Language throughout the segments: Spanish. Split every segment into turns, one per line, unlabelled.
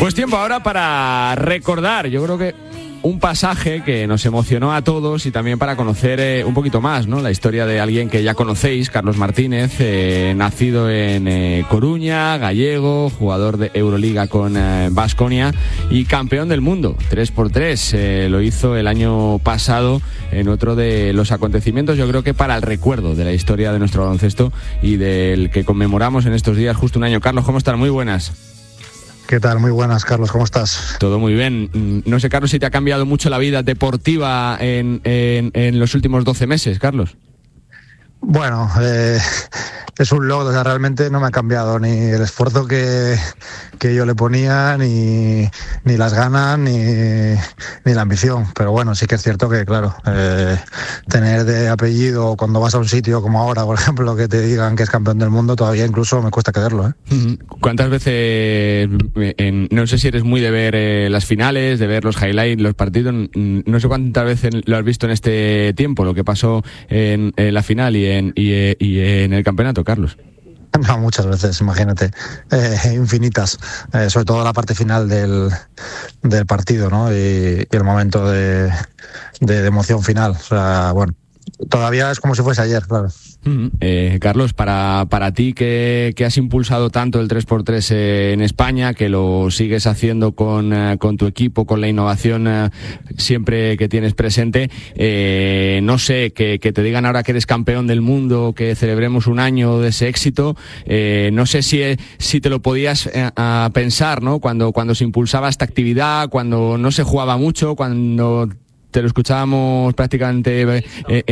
Pues tiempo ahora para recordar, yo creo que un pasaje que nos emocionó a todos y también para conocer un poquito más, ¿no? La historia de alguien que ya conocéis, Carlos Martínez, nacido en Coruña, gallego, jugador de Euroliga con Baskonia y campeón del mundo, 3x3. Lo hizo el año pasado en otro de los acontecimientos, yo creo que para el recuerdo de la historia de nuestro baloncesto y del que conmemoramos en estos días justo un año. Carlos, ¿cómo estás? Muy buenas.
¿Qué tal? Muy buenas, Carlos, ¿cómo estás?
Todo muy bien. No sé, Carlos, si te ha cambiado mucho la vida deportiva en los últimos 12 meses, Carlos.
Bueno, es un logro, o sea, realmente no me ha cambiado ni el esfuerzo que yo le ponía, ni las ganas, ni la ambición. Pero bueno, sí que es cierto que, claro, tener de apellido cuando vas a un sitio como ahora, por ejemplo, que te digan que es campeón del mundo, todavía incluso me cuesta creerlo, ¿eh?
¿Cuántas veces, no sé si eres muy de ver las finales, de ver los highlights, los partidos, no sé cuántas veces lo has visto en este tiempo, lo que pasó en la final y en el campeonato, Carlos?
No, muchas veces, imagínate, infinitas, sobre todo la parte final del partido, ¿no? Y el momento de emoción final, o sea, bueno, todavía es como si fuese ayer, claro.
Carlos, para ti que has impulsado tanto el 3x3 en España, que lo sigues haciendo con tu equipo, con la innovación siempre que tienes presente, no sé, que te digan ahora que eres campeón del mundo, que celebremos un año de ese éxito, no sé si te lo podías pensar, ¿no? Cuando se impulsaba esta actividad, cuando no se jugaba mucho, cuando te lo escuchábamos prácticamente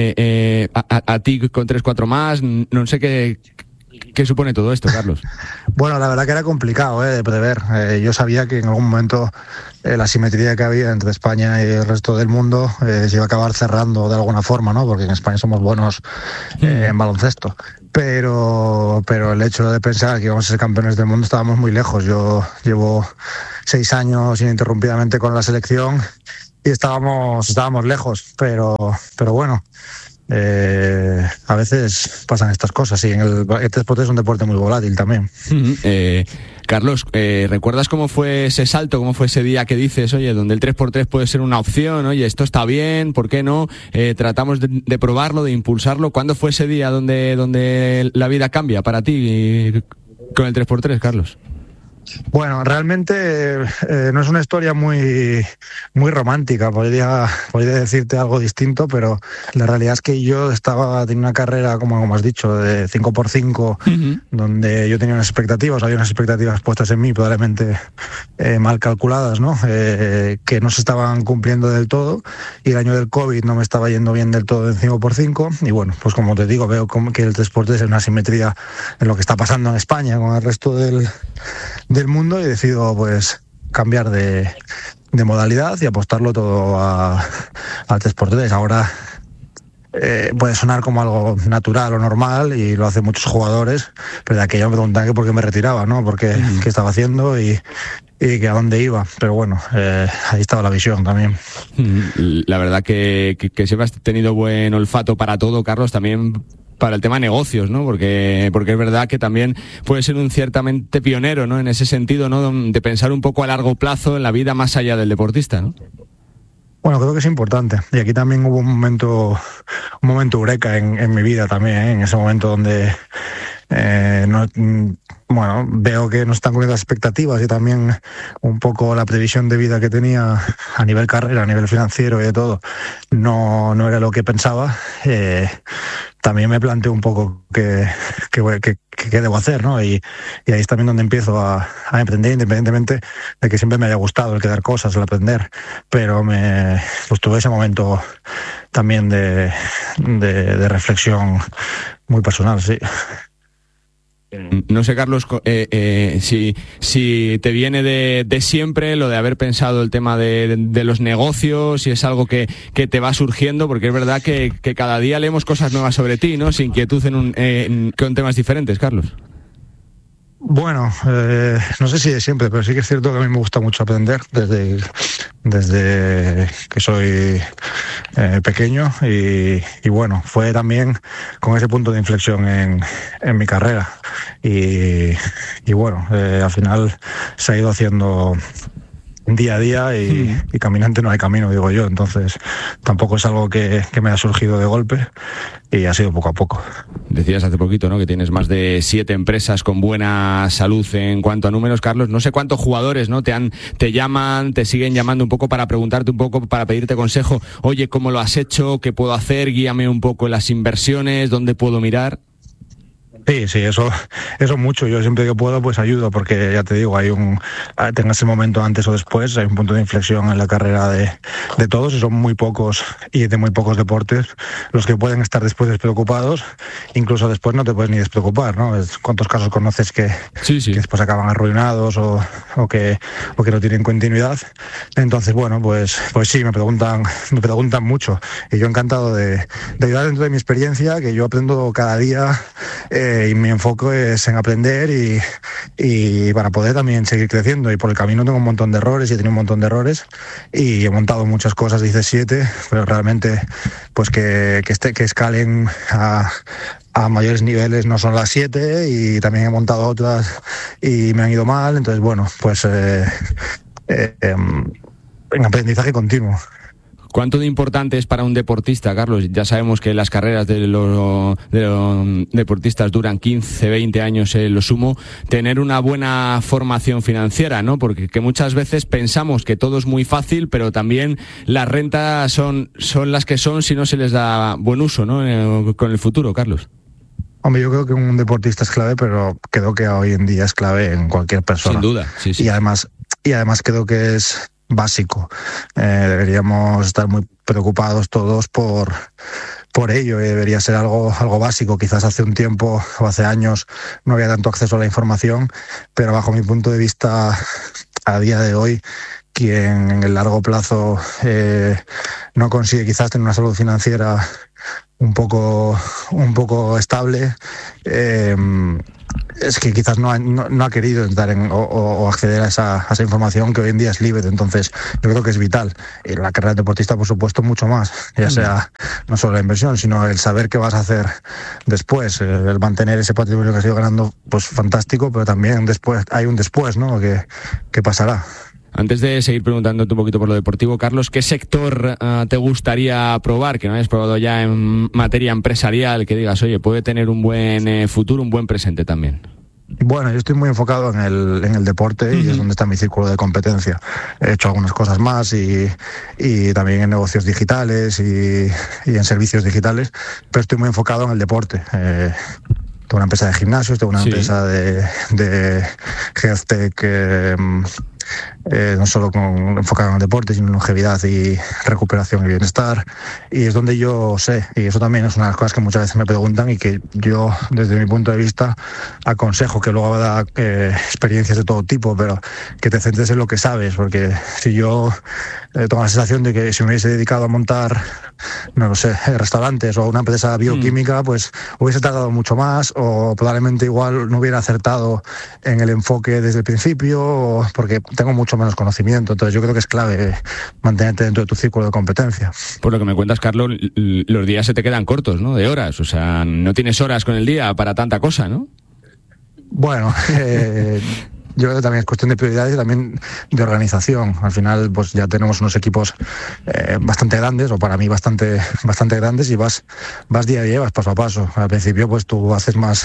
a ti con 3-4 más. No sé qué supone todo esto, Carlos.
Bueno, la verdad que era complicado de prever. Yo sabía que en algún momento la simetría que había entre España y el resto del mundo se iba a acabar cerrando de alguna forma, ¿no? Porque en España somos buenos en baloncesto. Pero el hecho de pensar que íbamos a ser campeones del mundo, estábamos muy lejos. Yo llevo 6 años ininterrumpidamente con la selección y estábamos lejos, pero bueno, a veces pasan estas cosas, y el 3x3 es un deporte muy volátil también.
Carlos, ¿recuerdas cómo fue ese salto, cómo fue ese día que dices, oye, donde el 3x3 puede ser una opción, oye, esto está bien, ¿por qué no? Tratamos de probarlo, de impulsarlo. ¿Cuándo fue ese día donde la vida cambia para ti con el 3x3, Carlos?
Bueno, realmente no es una historia muy romántica, podría decirte algo distinto, pero la realidad es que yo tenía una carrera, como has dicho, de 5x5, donde yo tenía había unas expectativas puestas en mí, probablemente mal calculadas, ¿no? Que no se estaban cumpliendo del todo, y el año del COVID no me estaba yendo bien del todo en 5x5, y bueno, pues como te digo, veo que el 3x3 es una simetría en lo que está pasando en España con el resto del mundo, y decido pues cambiar de modalidad y apostarlo todo al 3x3. Ahora puede sonar como algo natural o normal, y lo hacen muchos jugadores, pero de aquella me preguntaban que por qué me retiraba, ¿no? Porque qué estaba haciendo y que a dónde iba, pero bueno, ahí estaba la visión también.
La verdad que siempre has tenido buen olfato para todo, Carlos, también para el tema negocios, ¿no? Porque es verdad que también puede ser un ciertamente pionero, ¿no? En ese sentido, ¿no? De pensar un poco a largo plazo en la vida más allá del deportista, ¿no?
Bueno, creo que es importante. Y aquí también hubo un momento eureka en mi vida también, ¿eh? En ese momento donde veo que no están cumpliendo las expectativas, y también un poco la previsión de vida que tenía a nivel carrera, a nivel financiero y de todo, no era lo que pensaba. También me planteo un poco qué debo hacer, ¿no? Y ahí es también donde empiezo a emprender, independientemente de que siempre me haya gustado el crear cosas, el aprender, pero pues tuve ese momento también de reflexión muy personal, sí.
No sé, Carlos, si te viene de siempre lo de haber pensado el tema de los negocios, si es algo que te va surgiendo, porque es verdad que cada día leemos cosas nuevas sobre ti, ¿no? Sin inquietud con temas diferentes, Carlos.
Bueno, no sé si de siempre, pero sí que es cierto que a mí me gusta mucho aprender desde que soy pequeño y bueno, fue también con ese punto de inflexión en mi carrera y bueno, al final se ha ido haciendo día a día y caminante no hay camino, digo yo, entonces tampoco es algo que me ha surgido de golpe y ha sido poco a poco.
Decías hace poquito, ¿no?, que tienes más de 7 empresas con buena salud en cuanto a números, Carlos. No sé cuántos jugadores, ¿no?, te llaman, te siguen llamando un poco para preguntarte un poco, para pedirte consejo. Oye, ¿cómo lo has hecho? ¿Qué puedo hacer? Guíame un poco en las inversiones, ¿dónde puedo mirar?
Sí, eso mucho. Yo siempre que puedo pues ayudo, porque ya te digo, tengas el momento antes o después, hay un punto de inflexión en la carrera de todos y son muy pocos y de muy pocos deportes los que pueden estar después despreocupados, incluso después no te puedes ni despreocupar, ¿no? ¿Cuántos casos conoces que después acaban arruinados o que no tienen continuidad? Entonces, bueno, pues sí, me preguntan mucho y yo encantado de ayudar dentro de mi experiencia, que yo aprendo cada día. Y mi enfoque es en aprender y para poder también seguir creciendo, y por el camino tengo un montón de errores y he tenido un montón de errores y he montado muchas cosas, dice 7, pero realmente pues que escalen a mayores niveles no son las 7, y también he montado otras y me han ido mal, entonces bueno, pues en aprendizaje continuo.
¿Cuánto de importante es para un deportista, Carlos? Ya sabemos que las carreras de los deportistas duran 15, 20 años lo sumo. Tener una buena formación financiera, ¿no? Porque que muchas veces pensamos que todo es muy fácil, pero también las rentas son las que son si no se les da buen uso, ¿no? Con el futuro, Carlos.
Hombre, yo creo que un deportista es clave, pero creo que hoy en día es clave en cualquier persona.
Sin duda, sí.
Y además creo que es básico. Deberíamos estar muy preocupados todos por ello. Debería ser algo básico. Quizás hace un tiempo o hace años no había tanto acceso a la información, pero bajo mi punto de vista, a día de hoy, quien en el largo plazo no consigue quizás tener una salud financiera un poco estable, es que quizás no ha querido entrar o acceder a esa información que hoy en día es libre. Entonces yo creo que es vital. Y la carrera de deportista, por supuesto, mucho más, ya sea no solo la inversión, sino el saber qué vas a hacer después, el mantener ese patrimonio que has ido ganando, pues fantástico, pero también después hay un después, ¿no? ¿Qué pasará?
Antes de seguir preguntándote un poquito por lo deportivo, Carlos, ¿qué sector te gustaría probar, que no hayas probado ya en materia empresarial, que digas, oye, puede tener un buen futuro, un buen presente también?
Bueno, yo estoy muy enfocado en el deporte y es donde está mi círculo de competencia. He hecho algunas cosas más y también en negocios digitales y en servicios digitales, pero estoy muy enfocado en el deporte. Tengo una empresa de gimnasios, tengo una empresa de health tech, no solo enfocado en el deporte, sino en longevidad y recuperación y bienestar, y es donde yo sé, y eso también es una de las cosas que muchas veces me preguntan y que yo desde mi punto de vista aconsejo, que luego da experiencias de todo tipo, pero que te centres en lo que sabes, porque si yo tengo la sensación de que si me hubiese dedicado a montar, no lo sé, restaurantes o una empresa bioquímica, pues hubiese tardado mucho más, o probablemente igual no hubiera acertado en el enfoque desde el principio, porque tengo mucho menos conocimiento. Entonces yo creo que es clave mantenerte dentro de tu círculo de competencia. Por
lo que me cuentas, Carlos, los días se te quedan cortos, ¿no? De horas, o sea, no tienes horas con el día para tanta cosa, ¿no? Bueno, yo creo que también es cuestión de prioridades y también de organización. Al final, pues ya tenemos unos equipos bastante grandes, o para mí bastante grandes, y vas día a día, vas paso a paso. Al principio, pues tú haces más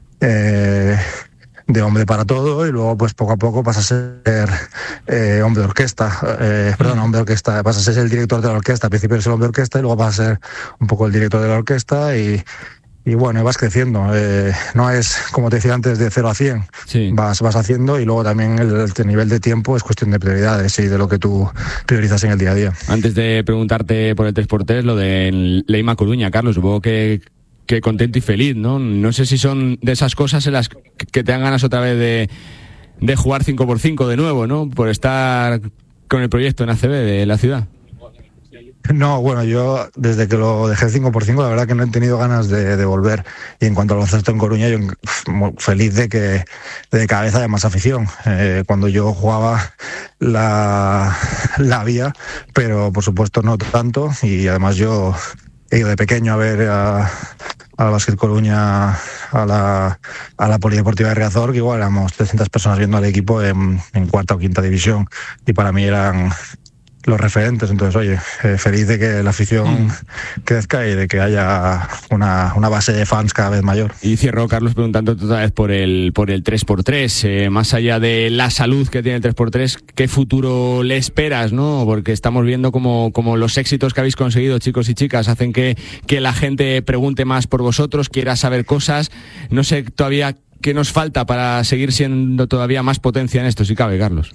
de hombre para todo, y luego pues poco a poco vas a ser hombre de orquesta, hombre de orquesta, vas a ser el director de la orquesta. Al principio eres el hombre de orquesta y luego vas a ser un poco el director de la orquesta y bueno, vas creciendo. No es, como te decía antes, de 0 a 100. Sí. Vas haciendo, y luego también el nivel de tiempo es cuestión de prioridades y de lo que tú priorizas en el día a día. Antes de preguntarte por el 3x3, lo de Leima Coruña, Carlos, supongo que contento y feliz, ¿no? No sé si son de esas cosas en las que te dan ganas otra vez de jugar 5x5 de nuevo, ¿no? Por estar con el proyecto en ACB de la ciudad.
No, bueno, yo desde que lo dejé 5x5, la verdad que no he tenido ganas de volver. Y en cuanto al baloncesto en Coruña, yo feliz de que cada vez haya más afición. Cuando yo jugaba la había, pero por supuesto no tanto. Y además yo he ido de pequeño a ver al Básquet Coruña, a la Polideportiva de Riazor, que igual éramos 300 personas viendo al equipo en cuarta o quinta división. Y para mí eran los referentes. Entonces, oye, feliz de que la afición crezca y de que haya una base de fans cada vez mayor.
Y cierro, Carlos, preguntándote otra vez por el 3x3, más allá de la salud que tiene el 3x3, ¿qué futuro le esperas, no? Porque estamos viendo como los éxitos que habéis conseguido, chicos y chicas, hacen que la gente pregunte más por vosotros, quiera saber cosas. No sé todavía qué nos falta para seguir siendo todavía más potencia en esto, si cabe, Carlos.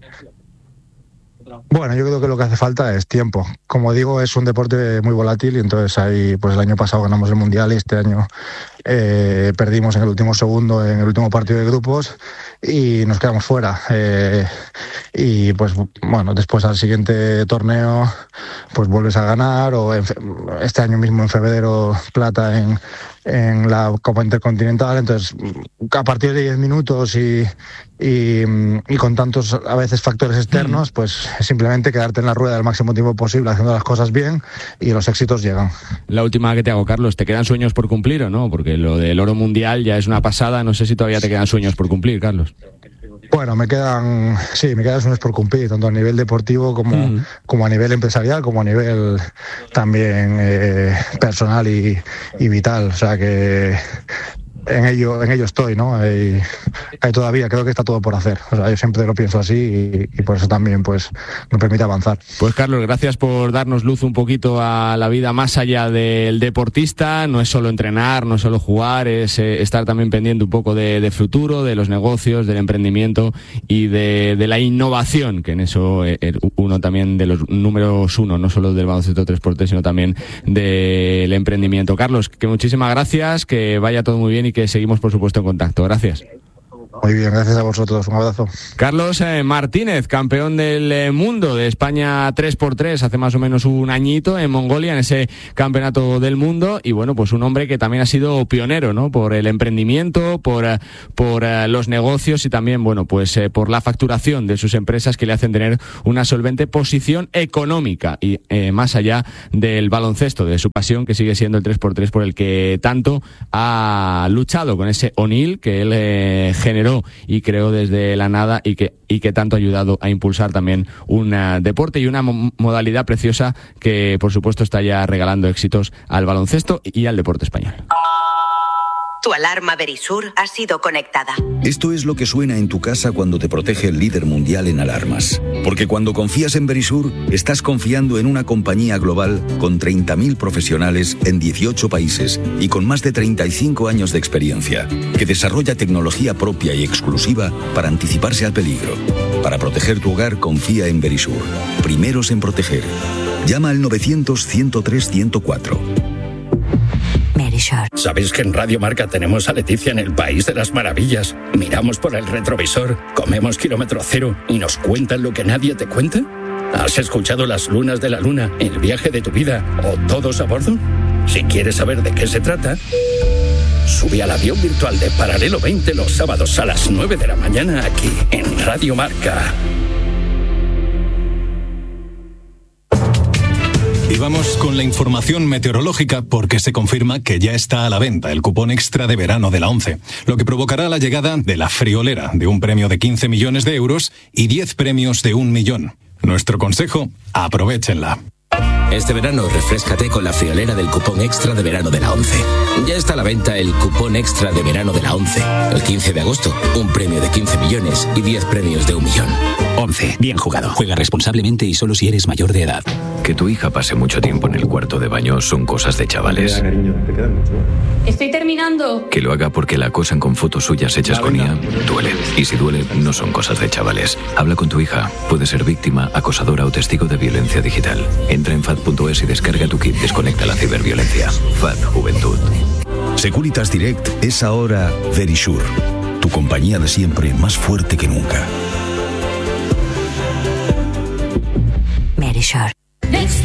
Bueno, yo creo que lo que hace falta es tiempo. Como digo, es un deporte muy volátil y entonces ahí, pues el año pasado ganamos el Mundial y este año perdimos en el último segundo, en el último partido de grupos y nos quedamos fuera. Y pues bueno, después al siguiente torneo pues vuelves a ganar, o este año mismo en febrero plata en la Copa Intercontinental. Entonces, a partir de 10 minutos y con tantos a veces factores externos, pues simplemente quedarte en la rueda el máximo tiempo posible haciendo las cosas bien y los éxitos llegan.
La última que te hago, Carlos, ¿te quedan sueños por cumplir o no? Porque lo del oro mundial ya es una pasada, no sé si todavía te quedan sueños por cumplir, Carlos.
Bueno, me quedan sueños por cumplir, tanto a nivel deportivo como a nivel empresarial, como a nivel también personal y vital. O sea que en ello estoy, ¿no? Hay todavía, creo que está todo por hacer. O sea, yo siempre lo pienso así y por eso también pues me permite avanzar.
Pues Carlos, gracias por darnos luz un poquito a la vida más allá del deportista. No es solo entrenar, no es solo jugar, es estar también pendiente un poco de futuro, de los negocios, del emprendimiento y de la innovación, que en eso uno también de los números uno, no solo del baloncesto 3x3, sino también del emprendimiento. Carlos, que muchísimas gracias, que vaya todo muy bien y que seguimos, por supuesto, en contacto. Gracias.
Muy bien, gracias a vosotros. Un abrazo.
Carlos Martínez, campeón del mundo de España 3x3 hace más o menos un añito en Mongolia, en ese campeonato del mundo. Y bueno, pues un hombre que también ha sido pionero, ¿no? Por el emprendimiento, por los negocios y también, bueno, pues por la facturación de sus empresas que le hacen tener una solvente posición económica y más allá del baloncesto, de su pasión, que sigue siendo el 3x3 por el que tanto ha luchado con ese O'Neill que él generó y creó desde la nada y que tanto ha ayudado a impulsar también un deporte y una modalidad preciosa que por supuesto está ya regalando éxitos al baloncesto y al deporte español.
Tu alarma Verisur ha sido conectada.
Esto es lo que suena en tu casa cuando te protege el líder mundial en alarmas. Porque cuando confías en Verisur, estás confiando en una compañía global con 30.000 profesionales en 18 países y con más de 35 años de experiencia, que desarrolla tecnología propia y exclusiva para anticiparse al peligro. Para proteger tu hogar, confía en Verisur. Primeros en proteger. Llama al 900-103-104.
¿Sabéis que en Radio Marca tenemos a Leticia en el País de las Maravillas? Miramos por el retrovisor, comemos kilómetro cero y nos cuentan lo que nadie te cuenta. ¿Has escuchado Las Lunas de la Luna, El viaje de tu vida o Todos a bordo? Si quieres saber de qué se trata, sube al avión virtual de Paralelo 20 los sábados a las 9 de la mañana aquí en Radio Marca.
Y vamos con la información meteorológica porque se confirma que ya está a la venta el cupón extra de verano de la ONCE, lo que provocará la llegada de la friolera de un premio de 15 millones de euros y 10 premios de 1 millón. Nuestro consejo, aprovéchenla.
Este verano refréscate con la friolera del cupón extra de verano de la ONCE. Ya está a la venta el cupón extra de verano de la ONCE. El 15 de agosto, un premio de 15 millones y 10 premios de 1 millón.
ONCE, bien jugado. Juega responsablemente y solo si eres mayor de edad.
Que tu hija pase mucho tiempo en el cuarto de baño son cosas de chavales.
Estoy terminando.
Que lo haga porque la acosan con fotos suyas hechas con IA, duele. Y si duele, no son cosas de chavales. Habla con tu hija. Puede ser víctima, acosadora o testigo de violencia digital. Entra en FAD.es y descarga tu kit Desconecta la ciberviolencia. FAD Juventud.
Securitas Direct es ahora Verisur. Tu compañía de siempre más fuerte que nunca.
Verisur.
Next